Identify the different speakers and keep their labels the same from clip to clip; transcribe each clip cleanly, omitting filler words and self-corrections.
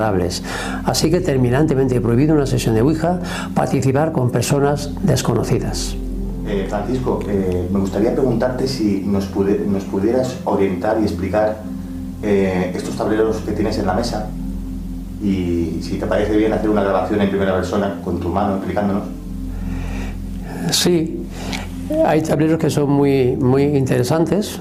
Speaker 1: Así que terminantemente prohibido en una sesión de Ouija participar con personas desconocidas.
Speaker 2: Francisco, me gustaría preguntarte si nos pudieras orientar y explicar estos tableros que tienes en la mesa y si te parece bien hacer una grabación en primera persona con tu mano explicándonos.
Speaker 1: Sí, hay tableros que son muy interesantes.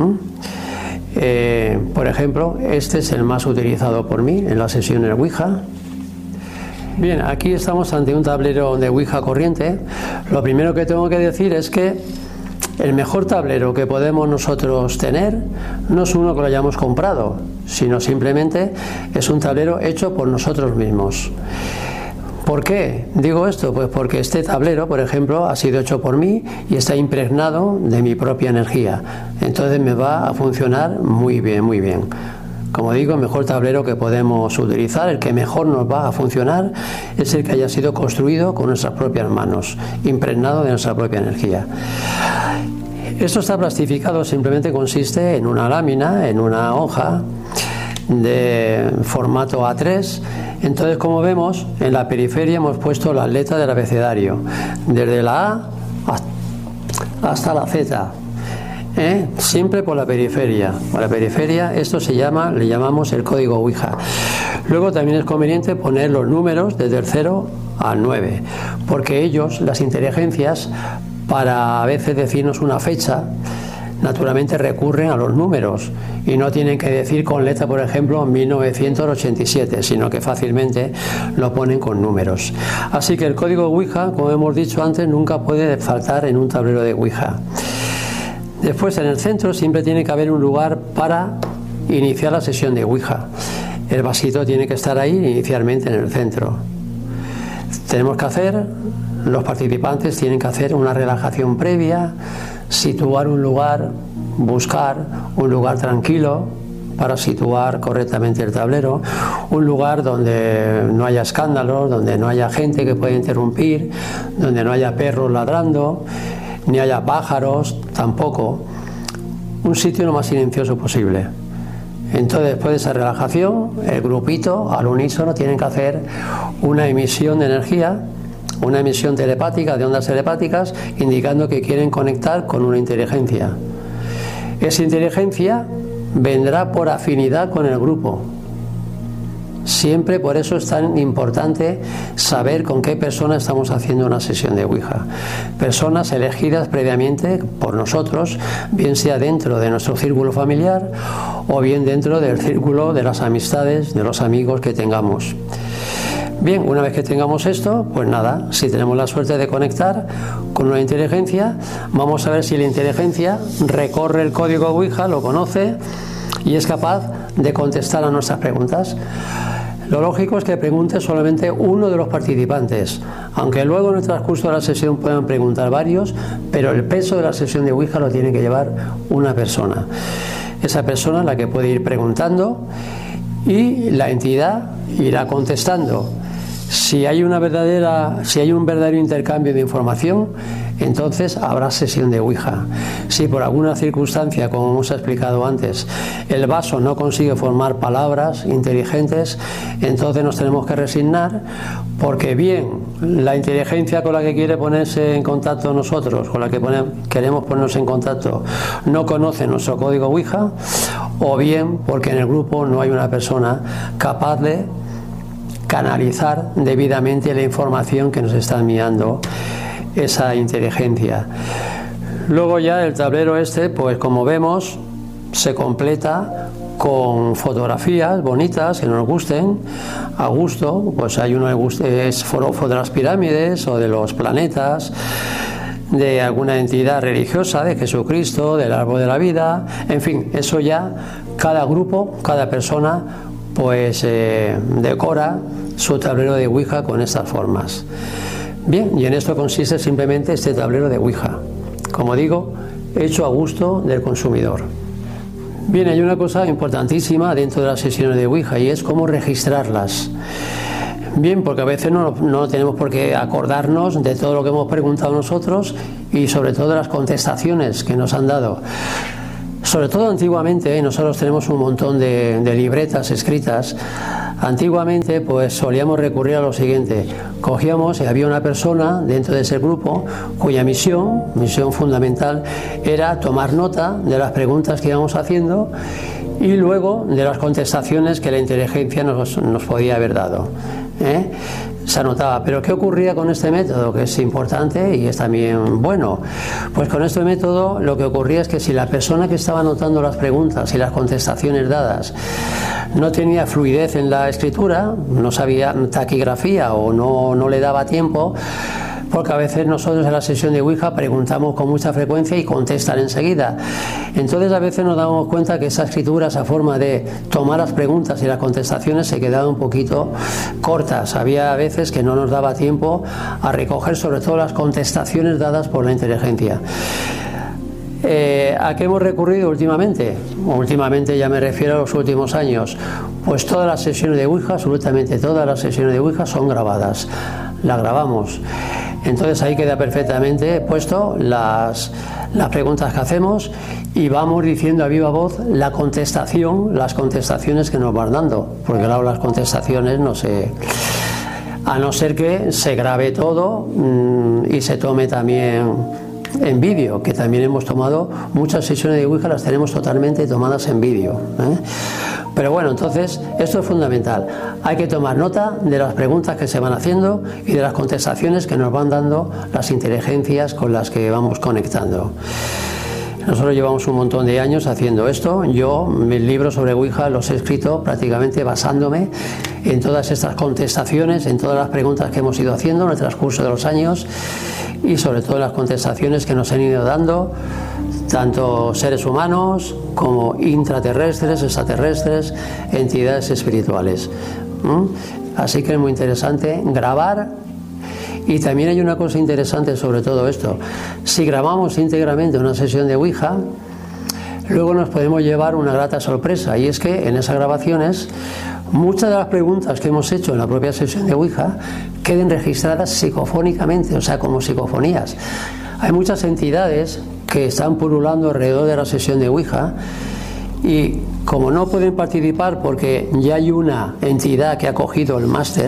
Speaker 1: Por ejemplo, este es el más utilizado por mí en las sesiones Ouija. Bien, aquí estamos ante un tablero de Ouija corriente. Lo primero que tengo que decir es que el mejor tablero que podemos nosotros tener no es uno que lo hayamos comprado, sino simplemente es un tablero hecho por nosotros mismos. ¿Por qué digo esto? Pues porque este tablero, por ejemplo, ha sido hecho por mí y está impregnado de mi propia energía. Entonces me va a funcionar muy bien, muy bien. Como digo, el mejor tablero que podemos utilizar, el que mejor nos va a funcionar, es el que haya sido construido con nuestras propias manos, impregnado de nuestra propia energía. Esto está plastificado, simplemente consiste en una lámina, en una hoja de formato A3. Entonces, como vemos, en la periferia hemos puesto las letras del abecedario, desde la A hasta la Z. Siempre por la periferia. Por la periferia, esto le llamamos el código Ouija. Luego también es conveniente poner los números desde el 0 al 9, porque ellos, las inteligencias, para a veces decirnos una fecha, naturalmente recurren a los números y no tienen que decir con letra, por ejemplo, 1987, sino que fácilmente lo ponen con números. Así que el código Ouija, como hemos dicho antes, nunca puede faltar en un tablero de Ouija. Después, en el centro siempre tiene que haber un lugar para iniciar la sesión de Ouija. El vasito tiene que estar ahí inicialmente en el centro. Los participantes tienen que hacer una relajación previa, situar un lugar, buscar un lugar tranquilo para situar correctamente el tablero, un lugar donde no haya escándalos, donde no haya gente que pueda interrumpir, donde no haya perros ladrando, ni haya pájaros, tampoco. Un sitio lo más silencioso posible. Entonces, después de esa relajación, el grupito al unísono tienen que hacer una emisión de energía, una emisión telepática, de ondas telepáticas, indicando que quieren conectar con una inteligencia. Esa inteligencia vendrá por afinidad con el grupo. Siempre, por eso es tan importante saber con qué persona estamos haciendo una sesión de Ouija. Personas elegidas previamente por nosotros, bien sea dentro de nuestro círculo familiar o bien dentro del círculo de las amistades, de los amigos que tengamos. Bien, una vez que tengamos esto, pues nada, si tenemos la suerte de conectar con una inteligencia, vamos a ver si la inteligencia recorre el código Ouija, lo conoce y es capaz de contestar a nuestras preguntas. Lo lógico es que pregunte solamente uno de los participantes, aunque luego en el transcurso de la sesión puedan preguntar varios, pero el peso de la sesión de Ouija lo tiene que llevar una persona. Esa persona es la que puede ir preguntando y la entidad irá contestando. Si hay un verdadero intercambio de información, entonces habrá sesión de Ouija. Si por alguna circunstancia, como hemos explicado antes, el vaso no consigue formar palabras inteligentes, entonces nos tenemos que resignar, porque bien la inteligencia con la que quiere ponerse en contacto nosotros, con la que queremos ponernos en contacto, no conoce nuestro código Ouija, o bien porque en el grupo no hay una persona capaz de canalizar debidamente la información que nos está enviando esa inteligencia. Luego ya el tablero pues como vemos, se completa con fotografías bonitas que nos gusten, a gusto. Pues hay uno que guste, es foto de las pirámides o de los planetas, de alguna entidad religiosa, de Jesucristo, del árbol de la vida, en fin, eso ya cada grupo, cada persona pues decora su tablero de Ouija con estas formas. Bien, y en esto consiste simplemente este tablero de Ouija, como digo, hecho a gusto del consumidor. Bien, hay una cosa importantísima dentro de las sesiones de Ouija y es cómo registrarlas. Bien, porque a veces no tenemos por qué acordarnos de todo lo que hemos preguntado nosotros y sobre todo de las contestaciones que nos han dado. Sobre todo antiguamente, nosotros tenemos un montón de libretas escritas Antiguamente pues solíamos recurrir a lo siguiente: cogíamos y había una persona dentro de ese grupo cuya misión fundamental era tomar nota de las preguntas que íbamos haciendo y luego de las contestaciones que la inteligencia nos podía haber dado. Se anotaba. Pero ¿qué ocurría con este método? Que es importante y es también bueno. Pues con este método lo que ocurría es que si la persona que estaba anotando las preguntas y las contestaciones dadas no tenía fluidez en la escritura, no sabía taquigrafía o no le daba tiempo, porque a veces nosotros en la sesión de Ouija preguntamos con mucha frecuencia y contestan enseguida. Entonces a veces nos damos cuenta que esa escritura, esa forma de tomar las preguntas y las contestaciones se quedaba un poquito cortas. Había veces que no nos daba tiempo a recoger sobre todo las contestaciones dadas por la inteligencia. ¿A qué hemos recurrido últimamente? Últimamente ya me refiero a los últimos años. Pues todas las sesiones de Ouija, absolutamente todas las sesiones de Ouija son grabadas. Las grabamos. Entonces ahí queda perfectamente puesto las preguntas que hacemos y vamos diciendo a viva voz las contestaciones que nos van dando, porque claro, las contestaciones a no ser que se grabe todo y se tome también en vídeo, que también hemos tomado muchas sesiones de Ouija, las tenemos totalmente tomadas en vídeo. Pero bueno, entonces esto es fundamental. Hay que tomar nota de las preguntas que se van haciendo y de las contestaciones que nos van dando las inteligencias con las que vamos conectando. Nosotros llevamos un montón de años haciendo esto. Yo, mis libros sobre Ouija los he escrito prácticamente basándome en todas estas contestaciones, en todas las preguntas que hemos ido haciendo en el transcurso de los años y sobre todo las contestaciones que nos han ido dando tanto seres humanos como intraterrestres, extraterrestres, entidades espirituales. Así que es muy interesante grabar. Y también hay una cosa interesante sobre todo esto: si grabamos íntegramente una sesión de Ouija, luego nos podemos llevar una grata sorpresa, y es que en esas grabaciones muchas de las preguntas que hemos hecho en la propia sesión de Ouija queden registradas psicofónicamente, o sea, como psicofonías. Hay muchas entidades que están pululando alrededor de la sesión de Ouija y como no pueden participar porque ya hay una entidad que ha cogido el máster,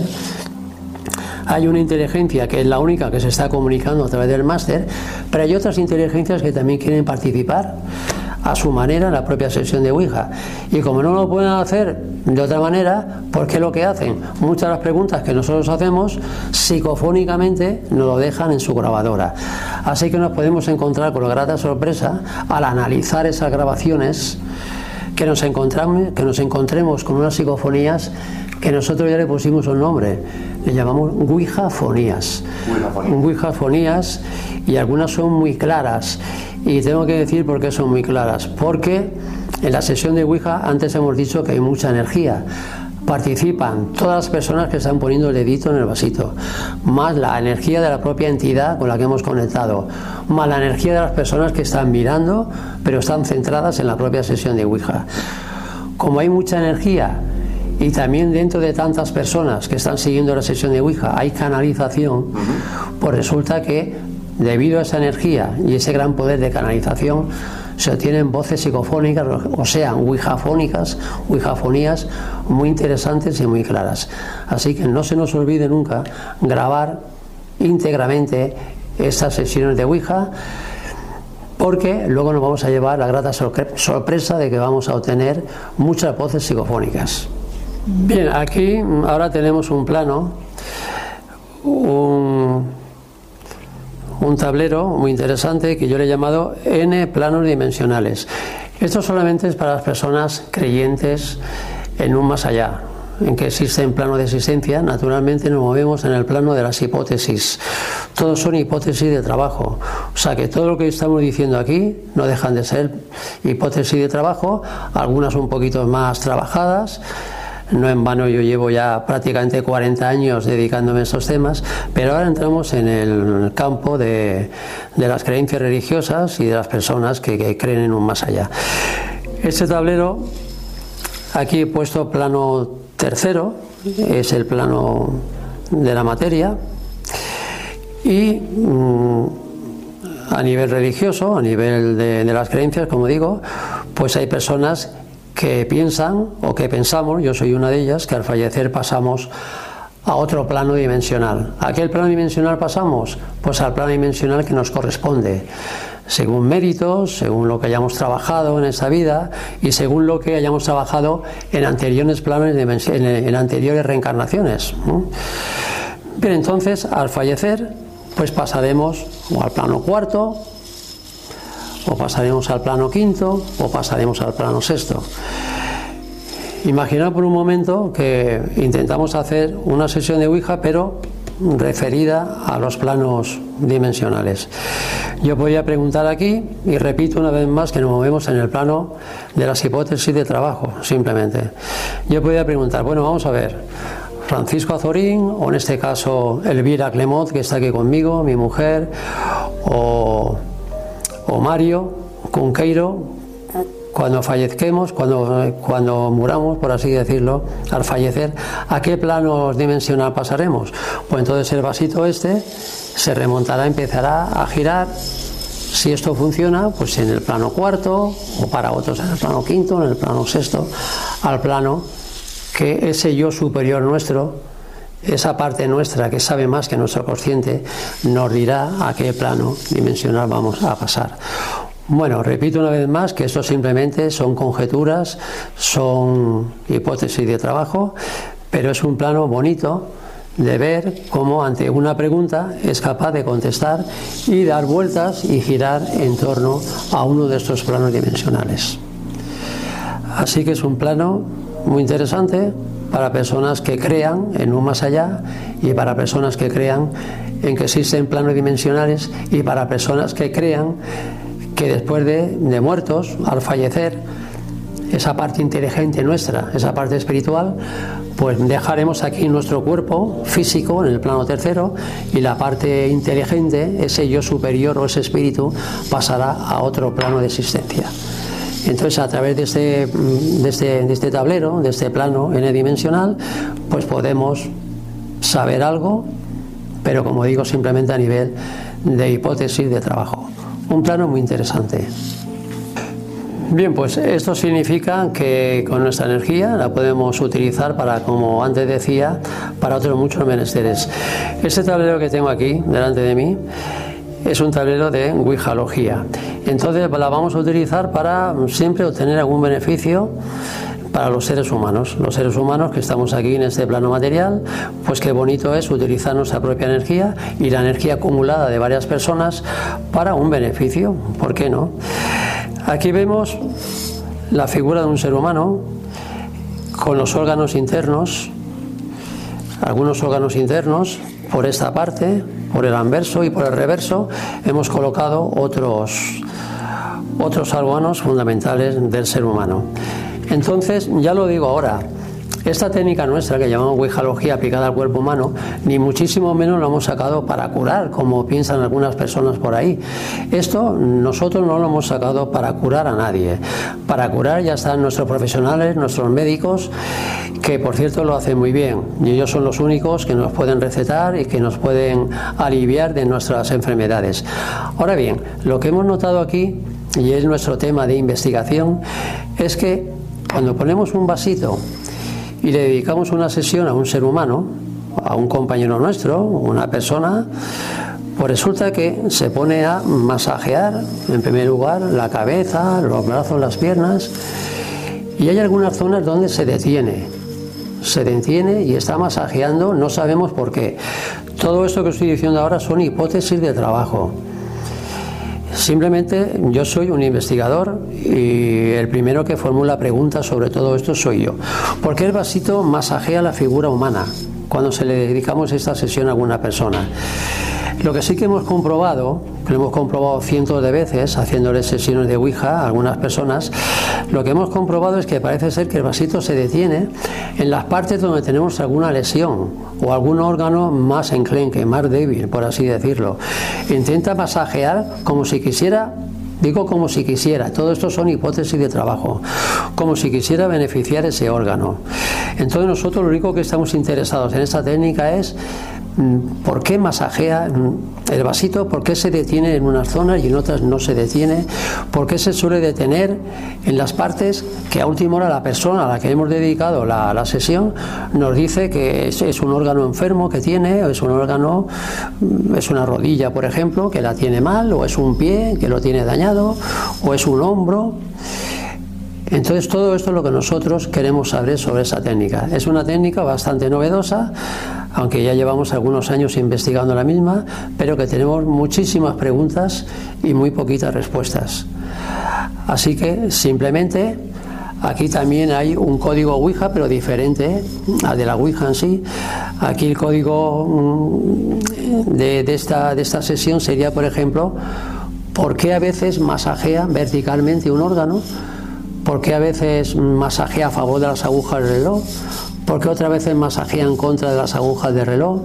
Speaker 1: hay una inteligencia que es la única que se está comunicando a través del máster, pero hay otras inteligencias que también quieren participar a su manera en la propia sesión de Ouija. Y como no lo pueden hacer de otra manera, ¿por qué lo que hacen? Muchas de las preguntas que nosotros hacemos psicofónicamente nos lo dejan en su grabadora. Así que nos podemos encontrar con la grata sorpresa al analizar esas grabaciones que nos encontremos con unas psicofonías que nosotros ya le pusimos un nombre, le llamamos Ouijafonías. Ouijafonías, y algunas son muy claras. Y tengo que decir por qué son muy claras. Porque en la sesión de Ouija antes hemos dicho que hay mucha energía. Participan todas las personas que están poniendo el dedito en el vasito, más la energía de la propia entidad con la que hemos conectado, más la energía de las personas que están mirando, pero están centradas en la propia sesión de Ouija. Como hay mucha energía y también dentro de tantas personas que están siguiendo la sesión de Ouija hay canalización, pues resulta que debido a esa energía y ese gran poder de canalización se obtienen voces psicofónicas, o sea, ouijafonías muy interesantes y muy claras. Así que no se nos olvide nunca grabar íntegramente estas sesiones de Ouija, porque luego nos vamos a llevar la grata sorpresa de que vamos a obtener muchas voces psicofónicas. Bien, aquí ahora tenemos un plano, un tablero muy interesante que yo le he llamado N planos dimensionales. Esto solamente es para las personas creyentes en un más allá, en que existe un plano de existencia. Naturalmente nos movemos en el plano de las hipótesis. Todos son hipótesis de trabajo. O sea que todo lo que estamos diciendo aquí no dejan de ser hipótesis de trabajo, algunas un poquito más trabajadas. No en vano yo llevo ya prácticamente 40 años dedicándome a estos temas, pero ahora entramos en el campo de las creencias religiosas y de las personas que creen en un más allá. Este tablero, aquí he puesto plano tercero, es el plano de la materia, y a nivel religioso, a nivel de las creencias, como digo, pues hay personas que piensan o que pensamos, yo soy una de ellas, que al fallecer pasamos a otro plano dimensional. ¿A qué plano dimensional pasamos? Pues al plano dimensional que nos corresponde, según méritos, según lo que hayamos trabajado en esta vida y según lo que hayamos trabajado en anteriores planos, en anteriores reencarnaciones. Bien, entonces, al fallecer, pues pasaremos o al plano cuarto, o pasaremos al plano quinto, o pasaremos al plano sexto. Imaginad por un momento que intentamos hacer una sesión de Ouija, pero referida a los planos dimensionales. Yo podría preguntar aquí, y repito una vez más que nos movemos en el plano de las hipótesis de trabajo, simplemente. Yo podría preguntar, bueno, vamos a ver, Francisco Azorín, o en este caso Elvira Clemot, que está aquí conmigo, mi mujer, o Mario Cunqueiro, cuando fallezquemos, cuando muramos, por así decirlo, al fallecer, ¿a qué plano dimensional pasaremos? Pues entonces el vasito este se remontará, empezará a girar, si esto funciona, pues en el plano cuarto, o para otros en el plano quinto, en el plano sexto, al plano que ese yo superior nuestro, esa parte nuestra que sabe más que nuestro consciente, nos dirá a qué plano dimensional vamos a pasar. Bueno, repito una vez más que esto simplemente son conjeturas, son hipótesis de trabajo, pero es un plano bonito de ver cómo ante una pregunta es capaz de contestar y dar vueltas y girar en torno a uno de estos planos dimensionales. Así que es un plano muy interesante para personas que crean en un más allá y para personas que crean en que existen planos dimensionales y para personas que crean que después de muertos, al fallecer, esa parte inteligente nuestra, esa parte espiritual, pues dejaremos aquí nuestro cuerpo físico en el plano tercero y la parte inteligente, ese yo superior o ese espíritu, pasará a otro plano de existencia. Entonces, a través de este tablero, de este plano n-dimensional, pues podemos saber algo, pero como digo, simplemente a nivel de hipótesis de trabajo. Un plano muy interesante. Bien, pues esto significa que con nuestra energía la podemos utilizar para, como antes decía, para otros muchos menesteres. Este tablero que tengo aquí delante de mí es un tablero de Ouijalogía. Entonces la vamos a utilizar para siempre obtener algún beneficio para los seres humanos que estamos aquí en este plano material, pues qué bonito es utilizar nuestra propia energía y la energía acumulada de varias personas para un beneficio, ¿por qué no? Aquí vemos la figura de un ser humano con los órganos internos, algunos órganos internos por esta parte, por el anverso y por el reverso hemos colocado otros órganos fundamentales del ser humano. Entonces, ya lo digo ahora, esta técnica nuestra que llamamos Ouijalogía aplicada al cuerpo humano, ni muchísimo menos lo hemos sacado para curar, como piensan algunas personas por ahí. Esto nosotros no lo hemos sacado para curar a nadie. Para curar ya están nuestros profesionales, nuestros médicos, que por cierto lo hacen muy bien. Y ellos son los únicos que nos pueden recetar y que nos pueden aliviar de nuestras enfermedades. Ahora bien, lo que hemos notado aquí, y es nuestro tema de investigación, es que cuando ponemos un vasito y le dedicamos una sesión a un ser humano, a un compañero nuestro, una persona, pues resulta que se pone a masajear, en primer lugar, la cabeza, los brazos, las piernas, y hay algunas zonas donde se detiene y está masajeando, no sabemos por qué. Todo esto que estoy diciendo ahora son hipótesis de trabajo. Simplemente yo soy un investigador y el primero que formula preguntas sobre todo esto soy yo. ¿Por qué el vasito masajea la figura humana cuando se le dedicamos esta sesión a alguna persona? Lo que sí que hemos comprobado, que lo hemos comprobado cientos de veces haciéndole sesiones de Ouija a algunas personas, lo que hemos comprobado es que parece ser que el vasito se detiene en las partes donde tenemos alguna lesión o algún órgano más enclenque, más débil, por así decirlo. Intenta masajear como si quisiera Digo como si quisiera, todo esto son hipótesis de trabajo, como si quisiera beneficiar ese órgano. Entonces nosotros lo único que estamos interesados en esta técnica es por qué masajea el vasito, por qué se detiene en unas zonas y en otras no se detiene, por qué se suele detener en las partes que a última hora la persona a la que hemos dedicado la sesión nos dice que es un órgano enfermo que tiene, o es un órgano, es una rodilla, por ejemplo, que la tiene mal, o es un pie que lo tiene dañado, o es un hombro. Entonces todo esto es lo que nosotros queremos saber sobre esa técnica. Es una técnica bastante novedosa, aunque ya llevamos algunos años investigando la misma, pero que tenemos muchísimas preguntas y muy poquitas respuestas. Así que simplemente aquí también hay un código Ouija, pero diferente al de la Ouija en sí. Aquí el código de esta sesión sería, por ejemplo, ¿por qué a veces masajea verticalmente un órgano? ¿Por qué a veces masajea a favor de las agujas del reloj? ¿Por qué otras veces masajea en contra de las agujas del reloj?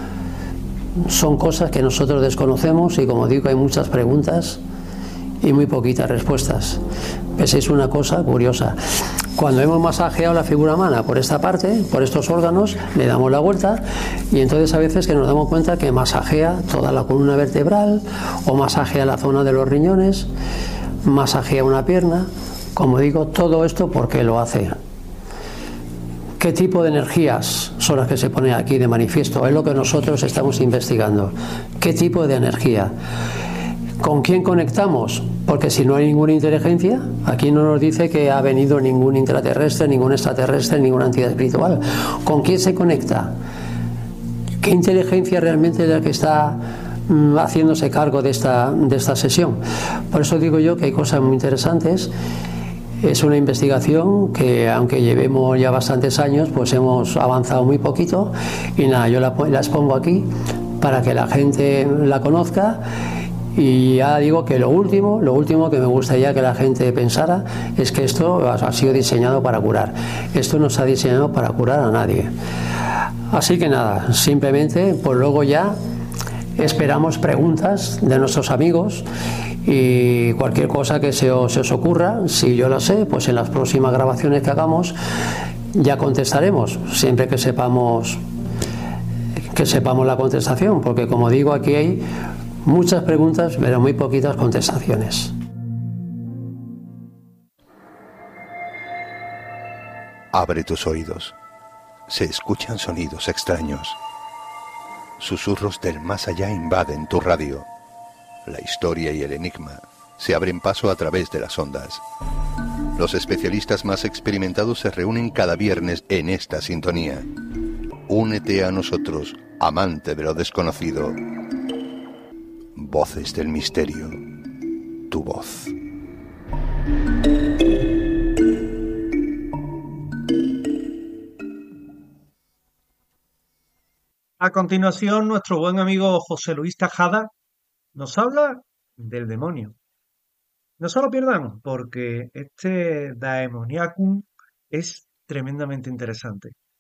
Speaker 1: Son cosas que nosotros desconocemos y, como digo, hay muchas preguntas y muy poquitas respuestas. Pues es una cosa curiosa. Cuando hemos masajeado la figura humana por esta parte, por estos órganos, le damos la vuelta y entonces a veces que nos damos cuenta que masajea toda la columna vertebral o masajea la zona de los riñones, masajea una pierna. Como digo, todo esto, ¿por qué lo hace? ¿Qué tipo de energías son las que se ponen aquí de manifiesto? Es lo que nosotros estamos investigando. ¿Qué tipo de energía? ¿Con quién conectamos? Porque si no hay ninguna inteligencia, aquí no nos dice que ha venido ningún intraterrestre, ningún extraterrestre, ninguna entidad espiritual. ¿Con quién se conecta? ¿Qué inteligencia realmente es la que está haciéndose cargo de esta sesión? Por eso digo yo que hay cosas muy interesantes. Es una investigación que, aunque llevemos ya bastantes años, pues hemos avanzado muy poquito y nada, yo la expongo aquí para que la gente la conozca. Y ya digo que lo último que me gustaría que la gente pensara es que esto ha sido diseñado para curar. Esto no se ha diseñado para curar a nadie. Así que nada, simplemente pues luego ya esperamos preguntas de nuestros amigos y cualquier cosa que se os ocurra, si yo la sé, pues en las próximas grabaciones que hagamos ya contestaremos, siempre que sepamos la contestación, porque como digo, aquí hay muchas preguntas, pero muy poquitas contestaciones.
Speaker 3: Abre tus oídos. Se escuchan sonidos extraños. Susurros del más allá invaden tu radio. La historia y el enigma se abren paso a través de las ondas. Los especialistas más experimentados se reúnen cada viernes en esta sintonía. Únete a nosotros, amante de lo desconocido. Voces del misterio. Tu voz.
Speaker 4: A continuación, nuestro buen amigo José Luis Tajada nos habla del demonio. No se lo pierdan, porque este Daemoniacum es tremendamente interesante.